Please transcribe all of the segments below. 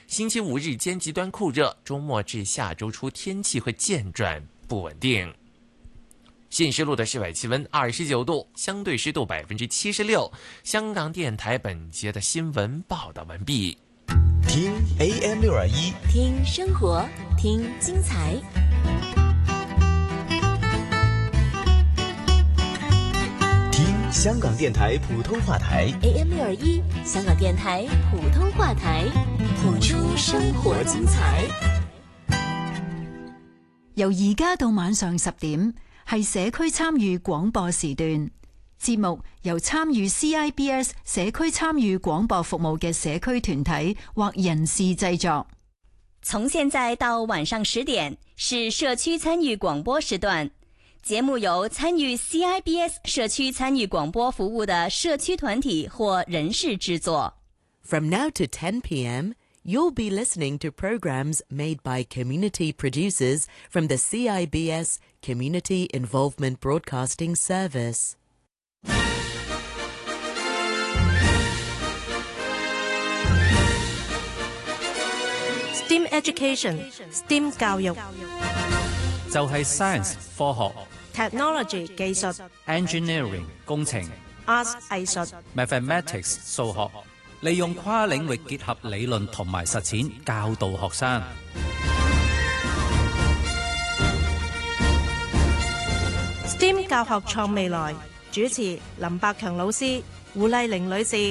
星期五日间极端酷热，周末至下周初天气会渐转不稳定。信息录的室外气温29度，相对湿度76%。香港电台本节的新闻报道完毕。 听 AM621， 听生活，听精彩。 听香港电台普通话台 AM621，香港電台普通話台，譜出生活精彩。 由而家到晚上10點，係社區參與廣播時段。節目由參與 CIBS 社區參與廣播服務嘅社區團體或人士製作。 從現在到晚上10點是社區參與廣播時段，節目由參與 CIBS 社區參與廣播服務的社區團體或人士製作。 From now to 10 p.m., you'll be listening to programs made by community producers from the CIBS Community Involvement Broadcasting Service. STEM Education STEM 教育就係 Science 科學、 Technology 技術、 Engineering 工程、 Arts 藝術、 Mathematics 數學，利用跨領域結合理論同埋實踐教導學生。 STEM 教學創未來，主持林百強老師、胡麗玲女士。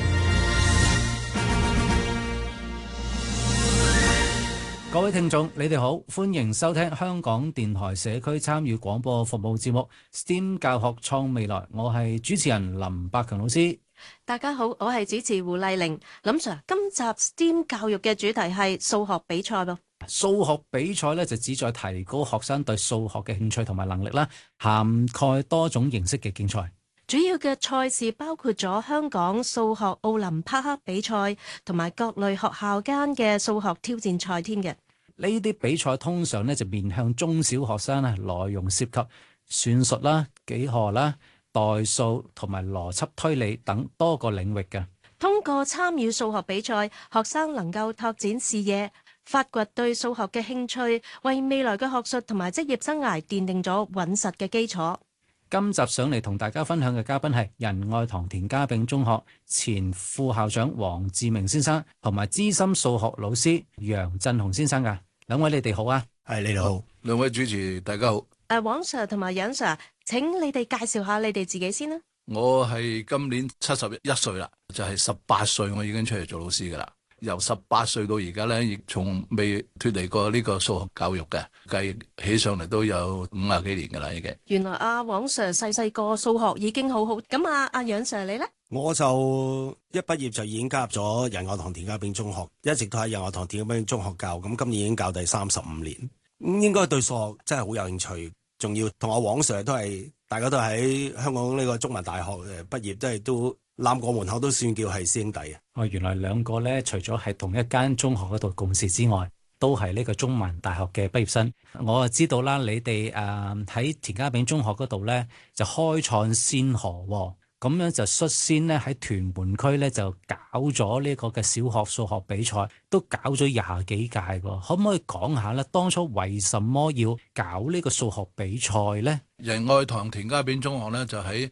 各位聽眾，你哋好，歡迎收聽香港電台社區參與廣播服務節目 STEM 教學創未來，我係主持人林百強老師。 大家好，我係主持胡麗玲。林 Sir， 今集 STEM 教育嘅主題係數學比賽噃。 數學比賽咧就旨在提高學生對數學嘅興趣同埋能力啦，涵蓋多種形式嘅競賽。 主要嘅賽事包括咗香港數學奧林匹克比賽同埋各類學校間嘅數學挑戰賽添嘅。 呢啲比賽通常咧就面向中小學生啊，內容涉及算術啦、幾何啦、代數同埋邏輯推理等多個領域嘅。 通過參與數學比賽，學生能夠拓展視野，發掘對數學嘅興趣，為未來嘅學術同埋職業生涯奠定咗穩實嘅基礎。 今集上嚟同大家分享嘅嘉賓係仁愛堂田家炳中學前副校長黃志明先生，同埋資深數學老師楊振雄先生噶。兩位你哋好啊。 係，你哋好。兩位主持大家好。 黃 Sir 同埋楊 Sir， 請你哋介紹下你哋自己先啦。 我係今年71歲啦，就係18歲我已經出嚟做老師噶啦。由18歲到而家咧，亦從未脫離過呢個數學教育嘅，計起上嚟都有50幾年噶啦已經。 原來黃 Sir 細個數學已經好好，咁阿楊 Sir 你咧？ 我就一畢業就已經加入咗仁愛堂田家炳中學，一直都喺仁愛堂田家炳中學教，咁今年已經教第35年。應該對數學真係好有興趣，仲要同阿黃 Sir 都係大家都喺香港呢個中文大學畢業，即係都攬過門口都算叫係師兄弟啊！ 原來兩個咧，除咗係同一間中學嗰度共事之外，都係呢個中文大學嘅畢業生。我就知道啦，你哋喺田家炳中學嗰度咧就開創先河喎。咁樣就率先咧喺屯門區咧就搞咗呢個嘅小學數學比賽，都搞咗20幾屆喎。可唔可以講下咧？當初為什麼要搞呢個數學比賽咧？ 仁愛堂田家炳中學咧就喺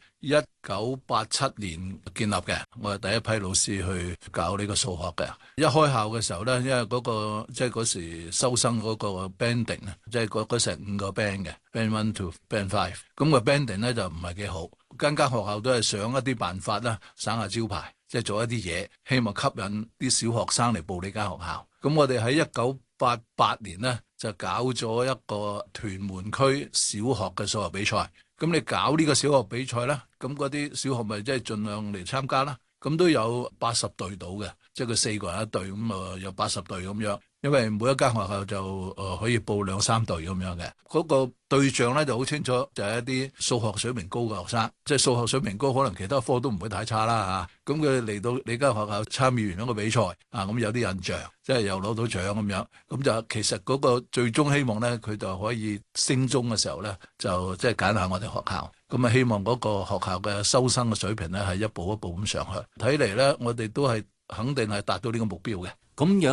1987年建立嘅，我係第一批老師去搞呢個數學嘅。一開校嘅時候咧，因為嗰個即係嗰時收生嗰個 banding 啊，即係嗰成5個 band 嘅 band 1 to band 5，咁個 banding 咧就唔係幾好。間學校都係想一啲辦法啦，省下招牌，即係做一啲嘢，希望吸引啲小學生嚟報呢間學校。咁我哋喺1988年呢，就搞咗一個屯門區小學嘅數學比賽。咁你搞呢個小學比賽啦，咁嗰啲小學咪即係盡量嚟參加啦。咁都有80隊到嘅，即係佢4個人一隊，咁啊有80隊咁樣。因為每一間學校就可以報2-3隊咁樣嘅，嗰個對象咧就好清楚，就係一啲數學水平高嘅學生，即係數學水平高，可能其他科都唔會太差啦嚇。咁佢嚟到你間學校參與完一個比賽啊，咁有啲印象，即係又攞到獎咁樣，咁就其實嗰個最終希望咧，佢就可以升中嘅時候咧，就即係揀下我哋學校，咁啊希望嗰個學校嘅收生嘅水平咧係一步一步咁上去。睇嚟咧，我哋都係肯定係達到呢個目標嘅。 咁樣